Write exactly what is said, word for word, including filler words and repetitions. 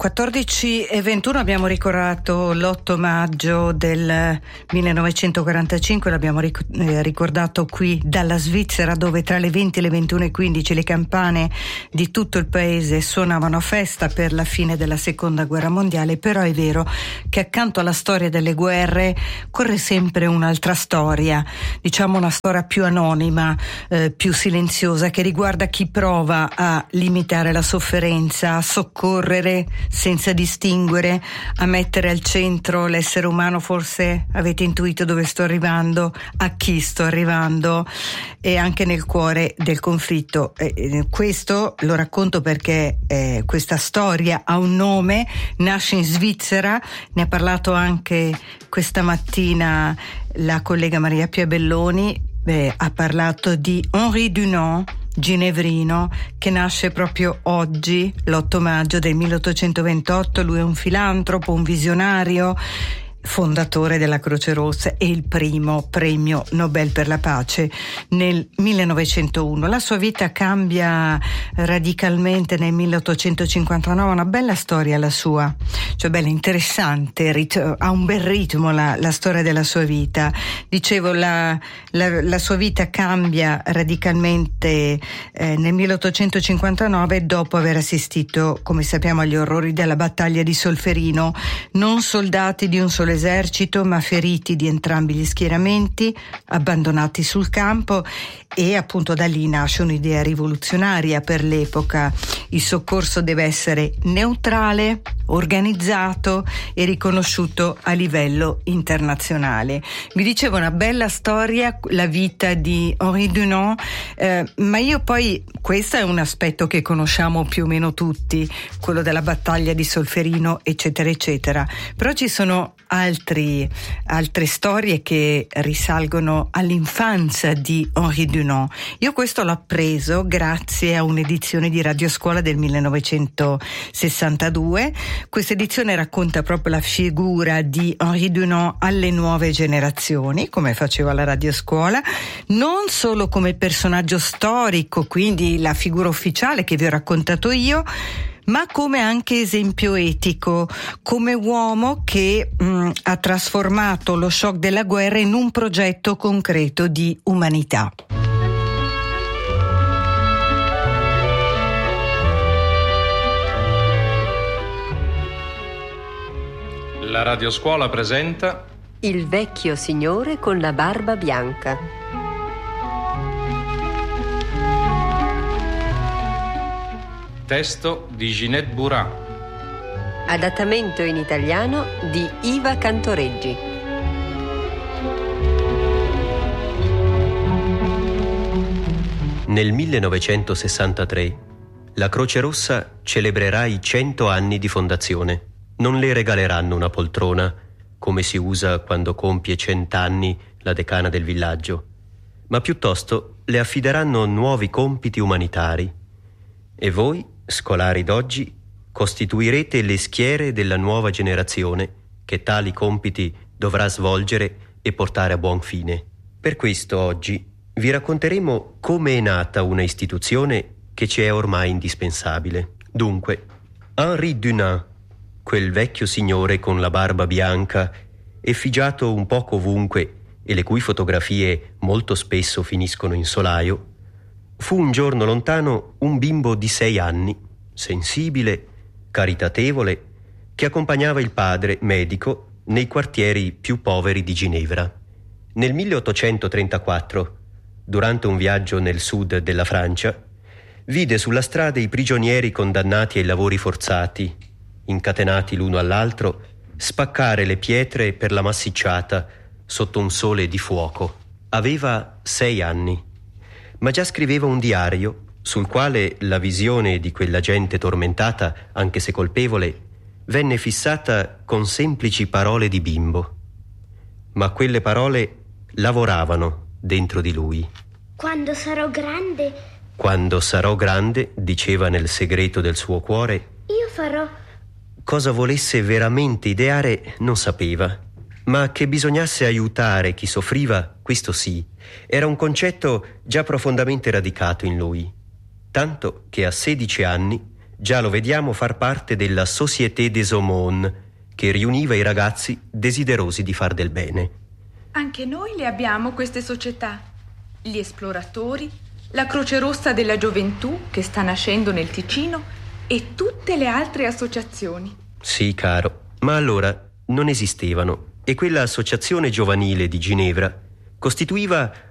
quattordici e ventuno abbiamo ricordato l'otto maggio del millenovecentoquarantacinque, l'abbiamo ric- eh, ricordato qui dalla Svizzera, dove tra le venti e le ventuno e quindici le campane di tutto il paese suonavano a festa per la fine della seconda guerra mondiale. Però è vero che accanto alla storia delle guerre corre sempre un'altra storia, diciamo una storia più anonima, eh, più silenziosa, che riguarda chi prova a limitare la sofferenza, a soccorrere senza distinguere, a mettere al centro l'essere umano. Forse avete intuito dove sto arrivando, a chi sto arrivando, e anche nel cuore del conflitto. Eh, questo lo racconto perché eh, questa storia ha un nome, nasce in Svizzera, ne ha parlato anche questa mattina la collega Maria Pia Belloni. Beh, ha parlato di Henri Dunant, ginevrino, che nasce proprio oggi, l'otto maggio del milleottocentoventotto. Lui è un filantropo, un visionario, fondatore della Croce Rossa e il primo premio Nobel per la pace nel millenovecentouno. La sua vita cambia radicalmente nel milleottocentocinquantanove, una bella storia la sua, cioè bella, interessante, rit- ha un bel ritmo la, la storia della sua vita. Dicevo, la, la, la sua vita cambia radicalmente eh, nel milleottocentocinquantanove, dopo aver assistito, come sappiamo, agli orrori della battaglia di Solferino. Non soldati di un solo esercito, ma feriti di entrambi gli schieramenti, abbandonati sul campo, e appunto da lì nasce un'idea rivoluzionaria per l'epoca. Il soccorso deve essere neutrale, organizzato e riconosciuto a livello internazionale. Vi dicevo, una bella storia, la vita di Henri Dunant, eh, ma io poi, questo è un aspetto che conosciamo più o meno tutti, quello della battaglia di Solferino, eccetera eccetera, però ci sono altri, altre storie che risalgono all'infanzia di Henri Dunant. Io questo l'ho appreso grazie a un'edizione di Radioscuola del millenovecentosessantadue. Questa edizione racconta proprio la figura di Henri Dunant alle nuove generazioni, come faceva la Radioscuola, non solo come personaggio storico, quindi la figura ufficiale che vi ho raccontato io, ma come anche esempio etico, come uomo che mh, ha trasformato lo shock della guerra in un progetto concreto di umanità. La Radioscuola presenta Il vecchio signore con la barba bianca. Testo di Ginette Burat. Adattamento in italiano di Iva Cantoreggi. Nel millenovecentosessantatré la Croce Rossa celebrerà i cento anni di fondazione. Non le regaleranno una poltrona, come si usa quando compie cent'anni la decana del villaggio, ma piuttosto le affideranno nuovi compiti umanitari. E voi, scolari d'oggi, costituirete le schiere della nuova generazione che tali compiti dovrà svolgere e portare a buon fine. Per questo oggi vi racconteremo come è nata una istituzione che ci è ormai indispensabile. Dunque, Henri Dunant, quel vecchio signore con la barba bianca, effigiato un poco ovunque e le cui fotografie molto spesso finiscono in solaio, fu un giorno lontano un bimbo di sei anni, sensibile, caritatevole, che accompagnava il padre, medico, nei quartieri più poveri di Ginevra. Nel milleottocentotrentaquattro, durante un viaggio nel sud della Francia, vide sulla strada i prigionieri condannati ai lavori forzati, incatenati l'uno all'altro, spaccare le pietre per la massicciata sotto un sole di fuoco. Aveva sei anni, ma già scriveva un diario sul quale la visione di quella gente tormentata, anche se colpevole, venne fissata con semplici parole di bimbo. Ma quelle parole lavoravano dentro di lui. Quando sarò grande... Quando sarò grande, diceva nel segreto del suo cuore, io farò... Cosa volesse veramente ideare non sapeva, ma che bisognasse aiutare chi soffriva, questo sì, era un concetto già profondamente radicato in lui, tanto che a sedici anni già lo vediamo far parte della Société des Aumônes, che riuniva i ragazzi desiderosi di far del bene. Anche noi le abbiamo queste società. Gli esploratori, la Croce Rossa della Gioventù, che sta nascendo nel Ticino, e tutte le altre associazioni. Sì, caro, ma allora non esistevano, e quella associazione giovanile di Ginevra costituiva